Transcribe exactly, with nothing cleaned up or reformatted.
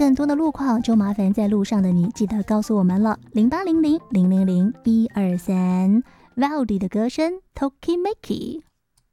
更多的路况就麻烦在路上的你记得告诉我们了，零八零零零零零一二三 Valdy 的歌声 Tokimeki。